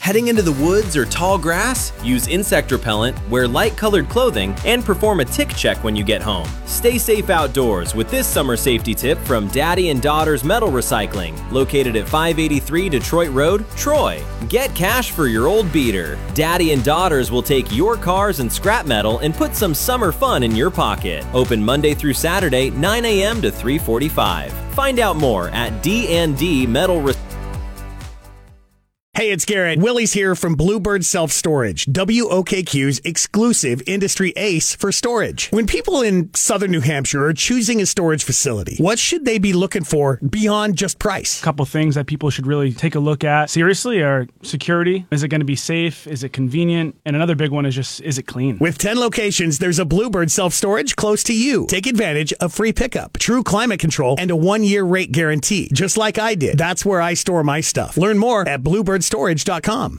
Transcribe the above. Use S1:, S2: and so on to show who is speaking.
S1: Heading into the woods or tall grass? Use insect repellent, wear light-colored clothing, and perform a tick check when you get home. Stay safe outdoors with this summer safety tip from Daddy and Daughter's Metal Recycling, located at 583 Detroit Road, Troy. Get cash for your old beater. Daddy and Daughters will take your cars and scrap metal and put some summer fun in your pocket. Open Monday through Saturday, 9 a.m. to 3:45. Find out more at D&D Metal Recycling.
S2: Hey, it's Garrett. Willie's here from Bluebird Self Storage, WOKQ's exclusive industry ace for storage. When people in southern New Hampshire are choosing a storage facility, what should they be looking for beyond just price?
S3: A couple things that people should really take a look at seriously are security. Is it going to be safe? Is it convenient? And another big one is just, is it clean?
S2: With 10 locations, there's a Bluebird Self Storage close to you. Take advantage of free pickup, true climate control, and a 1-year rate guarantee, just like I did. That's where I store my stuff. Learn more at bluebirdstorage.com.